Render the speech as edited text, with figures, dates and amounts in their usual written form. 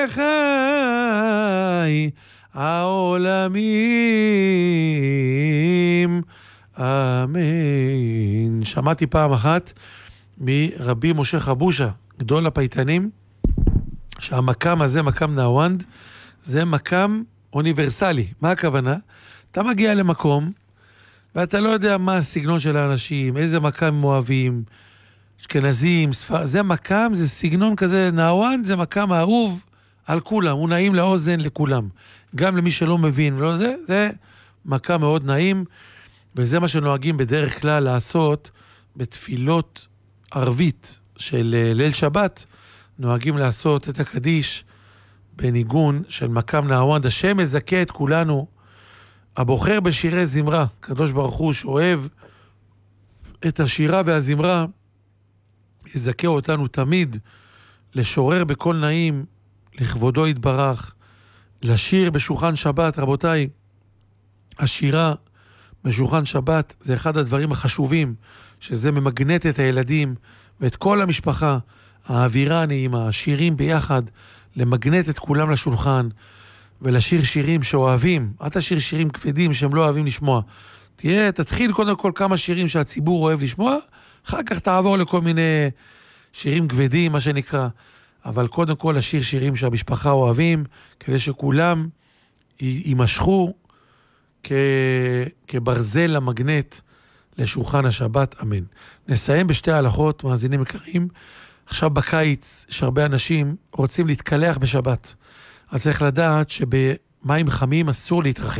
חי העולמים, אמן. שמעתי פעם אחת מרבי משה חבושה, גדול הפייטנים, שהמקם הזה, מקם נאוונד, זה מקם אוניברסלי. מה הכוונה? אתה מגיע למקום, ואתה לא יודע מה הסגנון של האנשים, איזה מקם הם אוהבים, אשכנזים, זה מקם, זה סגנון כזה, נאוונד זה מקם אהוב על כולם, הוא נעים לאוזן לכולם. גם למי שלא מבין, ולא זה מקם מאוד נעים, וזה מה שנוהגים בדרך כלל לעשות בתפילות ערבית של ליל שבת, נוהגים לעשות את הקדיש בניגון של מקם נאוונד. השם מזכה את כולנו, הבוחר בשירי זמרה, קדוש ברוך הוא שאוהב את השירה והזמרה, יזכה אותנו תמיד לשורר בקול נעים, לכבודו יתברך, לשיר בשולחן שבת. רבותיי, השירה בשולחן שבת זה אחד הדברים החשובים, שזה ממגנט את הילדים ואת כל המשפחה, האווירה הנעימה, השירים ביחד, למגנט את כולם לשולחן, ולשיר שירים שאוהבים. אל תשיר שירים כבדים שהם לא אוהבים לשמוע. תתחיל קודם כל כמה שירים שהציבור אוהב לשמוע, אחר כך תעבור לכל מיני שירים כבדים, מה שנקרא. אבל קודם כל לשיר שירים שהמשפחה אוהבים, כדי שכולם יימשכו כברזל למגנט לשולחן השבת, אמן. נסיים בשתי הלכות, מאזינים יקרים. עכשיו בקיץ יש הרבה אנשים רוצים להתקלח בשבת. אז צריך לדעת שבמים חמים אסור להתרחץ.